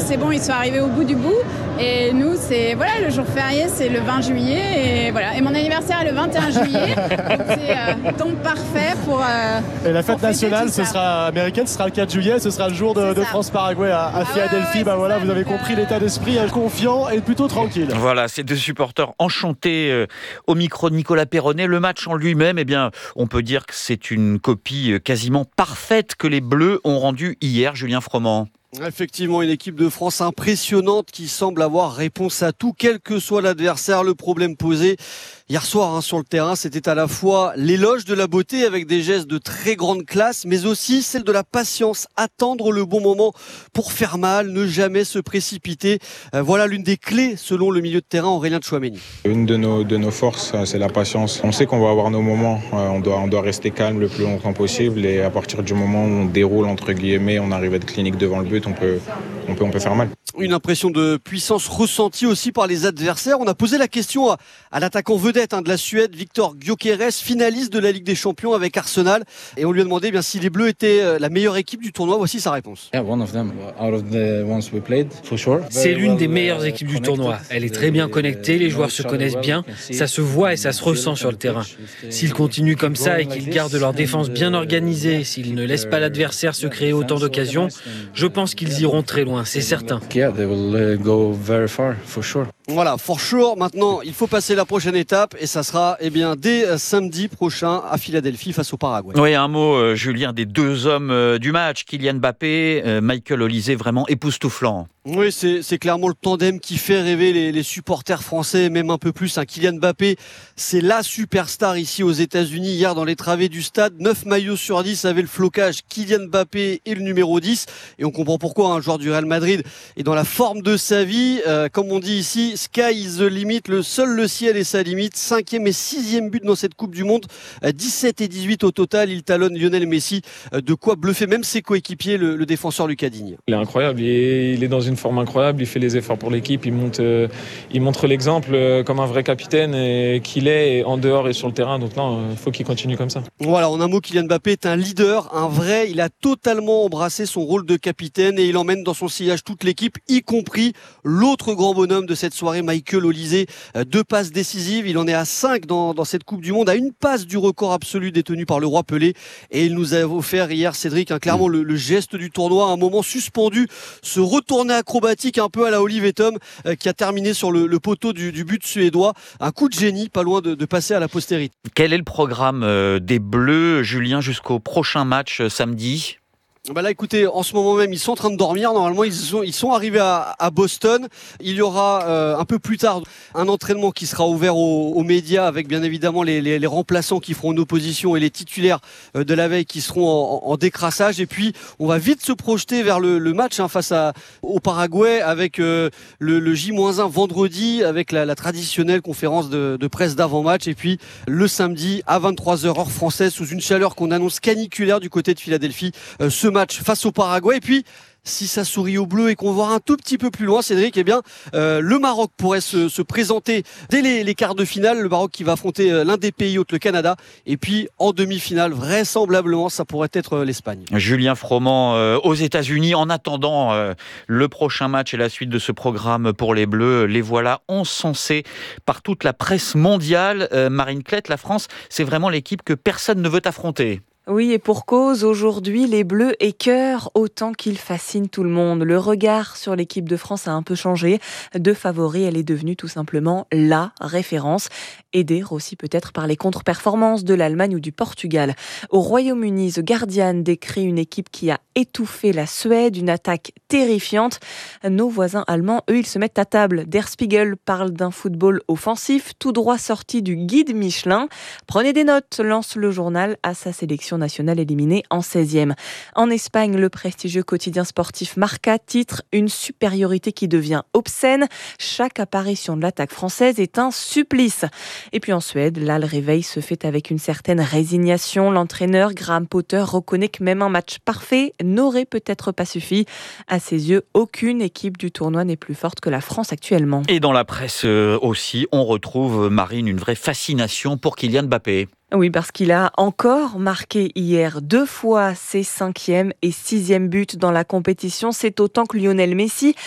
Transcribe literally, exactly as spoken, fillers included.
c'est bon, ils sont arrivés au bout du bout. Et nous, c'est voilà, le jour férié, c'est le vingt juillet. Et, voilà. et mon anniversaire est le vingt et un juillet. Donc c'est euh, donc parfait pour. Euh, et la fête nationale, ce sera américaine, ce sera le quatre juillet, ce sera le jour de, de France-Paraguay à, à ah Philadelphie. Ouais, ouais, bah voilà, vous avez compris euh... l'état d'esprit, confiant et plutôt tranquille. Voilà, ces deux supporters enchantés euh, au micro de Nicolas Perronnet. Le match en lui-même, eh bien, on peut dire que c'est une copie quasiment parfaite que les Bleus ont rendue hier, Julien Froment. Effectivement, une équipe de France impressionnante qui semble avoir réponse à tout, quel que soit l'adversaire. Le problème posé hier soir hein, sur le terrain, c'était à la fois l'éloge de la beauté avec des gestes de très grande classe, mais aussi celle de la patience, attendre le bon moment pour faire mal, ne jamais se précipiter. Euh, voilà l'une des clés selon le milieu de terrain Aurélien Tchouaméni. Une de nos, de nos forces, c'est la patience. On sait qu'on va avoir nos moments, on doit, on doit rester calme le plus longtemps possible et à partir du moment où on déroule, entre guillemets, on arrive à être clinique devant le but, on peut, on peut, on peut faire mal. Une impression de puissance ressentie aussi par les adversaires. On a posé la question à, à l'attaquant vedette hein, de la Suède, Victor Gyökeres, finaliste de la Ligue des Champions avec Arsenal. Et on lui a demandé eh bien, si les Bleus étaient la meilleure équipe du tournoi. Voici sa réponse. C'est l'une des meilleures équipes du tournoi. Elle est très bien connectée, les joueurs se connaissent bien. Ça se voit et ça se ressent sur le terrain. S'ils continuent comme ça et qu'ils gardent leur défense bien organisée, s'ils ne laissent pas l'adversaire se créer autant d'occasions, je pense qu'ils iront très loin, c'est certain. Voilà, for sure. Maintenant, il faut passer la prochaine étape et ça sera eh bien, dès samedi prochain à Philadelphie face au Paraguay. Oui, un mot, euh, Julien, des deux hommes euh, du match, Kylian Mbappé, euh, Michael Olise, vraiment époustouflant. Oui, c'est, c'est clairement le tandem qui fait rêver les, les supporters français, même un peu plus. Hein. Kylian Mbappé, c'est la superstar ici aux États-Unis. Hier, dans les travées du stade, neuf maillots sur dix avaient le flocage Kylian Mbappé et le numéro dix. Et on comprend pourquoi un joueur du Real Madrid est dans la forme de sa vie. Euh, comme on dit ici, sky is the limit. Le seul le ciel est sa limite. Cinquième et sixième but dans cette Coupe du Monde. Euh, dix-sept et dix-huit au total. Il talonne Lionel Messi. Euh, de quoi bluffer même ses coéquipiers, le, le défenseur Lucas Digne. Il est incroyable. Il est, il est dans une forme incroyable, il fait les efforts pour l'équipe, il monte, euh, il montre l'exemple euh, comme un vrai capitaine et qu'il est en dehors et sur le terrain, donc non, il euh, faut qu'il continue comme ça. Voilà, en un mot, Kylian Mbappé est un leader, un vrai, il a totalement embrassé son rôle de capitaine et il emmène dans son sillage toute l'équipe, y compris l'autre grand bonhomme de cette soirée, Michael Olise, euh, deux passes décisives, il en est à cinq dans, dans cette Coupe du Monde, à une passe du record absolu détenu par le roi Pelé et il nous a offert hier, Cédric, hein, clairement le, le geste du tournoi, un moment suspendu, se retourner acrobatique un peu à la Olivier Tom euh, qui a terminé sur le, le poteau du, du but suédois. Un coup de génie, pas loin de, de passer à la postérité. Quel est le programme euh, des Bleus, Julien, jusqu'au prochain match euh, samedi ? Bah là, écoutez, en ce moment même, ils sont en train de dormir. Normalement, ils sont, ils sont arrivés à, à Boston. Il y aura euh, un peu plus tard un entraînement qui sera ouvert aux, aux médias avec bien évidemment les, les, les remplaçants qui feront une opposition et les titulaires euh, de la veille qui seront en, en décrassage. Et puis, on va vite se projeter vers le, le match hein, face à, au Paraguay avec euh, le, le J un vendredi avec la, la traditionnelle conférence de, de presse d'avant-match. Et puis, le samedi à vingt-trois heures heure française sous une chaleur qu'on annonce caniculaire du côté de Philadelphie. Euh, ce match face au Paraguay et puis si ça sourit au bleu et qu'on voit un tout petit peu plus loin, Cédric, eh bien, euh, le Maroc pourrait se, se présenter dès les, les quarts de finale. Le Maroc qui va affronter euh, l'un des pays hôtes, le Canada. Et puis, en demi-finale, vraisemblablement, ça pourrait être euh, l'Espagne. Julien Froment euh, aux États-Unis. En attendant euh, le prochain match et la suite de ce programme pour les Bleus, les voilà encensés par toute la presse mondiale. Euh, Marine Klett, la France, c'est vraiment l'équipe que personne ne veut affronter. Oui, et pour cause, aujourd'hui, les Bleus écœurent autant qu'ils fascinent tout le monde. Le regard sur l'équipe de France a un peu changé. De favori, elle est devenue tout simplement la référence, aidée aussi peut-être par les contre-performances de l'Allemagne ou du Portugal. Au Royaume-Uni, The Guardian décrit une équipe qui a étouffé la Suède, une attaque terrifiante. Nos voisins allemands, eux, ils se mettent à table. Der Spiegel parle d'un football offensif, tout droit sorti du guide Michelin. Prenez des notes, lance le journal à sa sélection nationale éliminée en seizième. En Espagne, le prestigieux quotidien sportif Marca titre une supériorité qui devient obscène. Chaque apparition de l'attaque française est un supplice. Et puis en Suède, là, le réveil se fait avec une certaine résignation. L'entraîneur Graham Potter reconnaît que même un match parfait n'aurait peut-être pas suffi. À ses yeux, aucune équipe du tournoi n'est plus forte que la France actuellement. Et dans la presse aussi, on retrouve, Marine, une vraie fascination pour Kylian Mbappé. Oui, parce qu'il a encore marqué hier deux fois ses cinquième et sixième buts dans la compétition. C'est autant que Lionel Messi.